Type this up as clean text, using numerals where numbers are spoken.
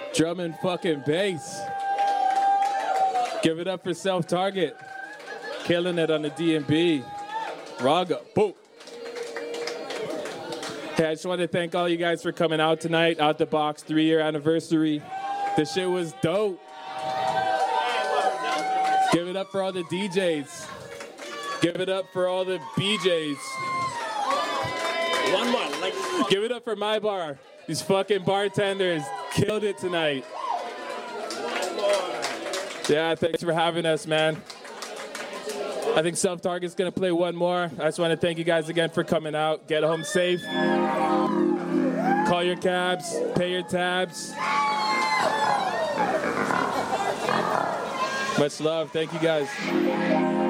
Drum and fucking bass. Give it up for Self Target. Killing it on the D&B. Raga. Boom. Hey, I just want to thank all you guys for coming out tonight. Out the Box 3-year anniversary. This shit was dope. Give it up for all the DJs. Give it up for all the BJs. One more. Give it up for my bar. These fucking bartenders killed it tonight. Yeah, thanks for having us, man. I think Self Target's gonna play one more. I just want to thank you guys again for coming out. Get home safe. Call your cabs. Pay your tabs. Much love. Thank you guys.